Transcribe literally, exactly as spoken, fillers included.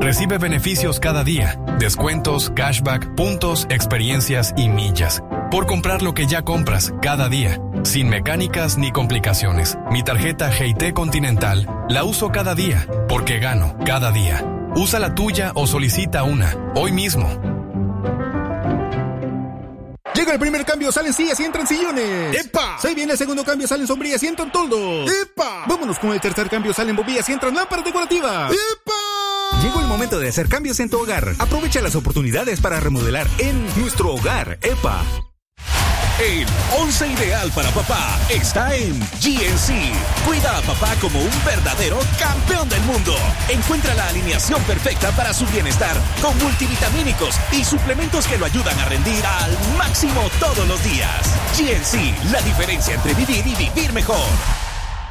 Recibe beneficios cada día, descuentos, cashback, puntos, experiencias y millas. Por comprar lo que ya compras cada día, sin mecánicas ni complicaciones. Mi tarjeta G I T Continental la uso cada día, porque gano cada día. Usa la tuya o solicita una, hoy mismo. Llega el primer cambio, salen sillas y entran sillones. ¡Epa! Se viene el segundo cambio, salen sombrillas y entran toldos. ¡Epa! Vámonos con el tercer cambio, salen bombillas y entran lámparas decorativas. ¡Epa! Llegó el momento de hacer cambios en tu hogar. Aprovecha las oportunidades para remodelar en nuestro hogar. ¡Epa! El once ideal para papá está en G N C. Cuida a papá como un verdadero campeón del mundo. Encuentra la alineación perfecta para su bienestar con multivitamínicos y suplementos que lo ayudan a rendir al máximo todos los días. G N C, la diferencia entre vivir y vivir mejor.